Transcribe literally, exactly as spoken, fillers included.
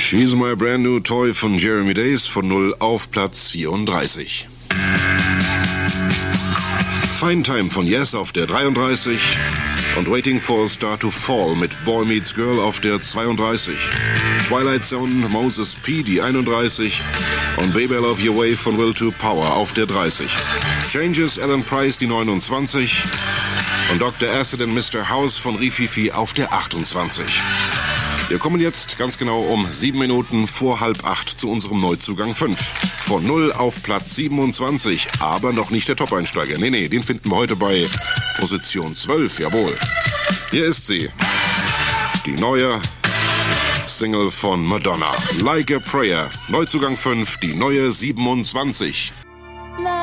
She's My Brand New Toy von Jeremy Days von null auf Platz vierunddreißig. Fine Time von Yes auf der dreiunddreißig und Waiting for a Star to Fall mit Boy Meets Girl auf der zweiunddreißig. Twilight Zone, Moses P. die einunddreißig und Baby I Love Your Way von Will to Power auf der dreißig. Changes, Alan Price die neunundzwanzig und Doktor Acid and Mister House von Rififi auf der achtundzwanzig. Wir kommen jetzt ganz genau um sieben Minuten vor halb acht zu unserem Neuzugang fünf. Von null auf Platz siebenundzwanzig, aber noch nicht der Top-Einsteiger. Nee, nee, den finden wir heute bei Position zwölf, jawohl. Hier ist sie, die neue Single von Madonna, Like a Prayer. Neuzugang fünf, die neue siebenundzwanzig.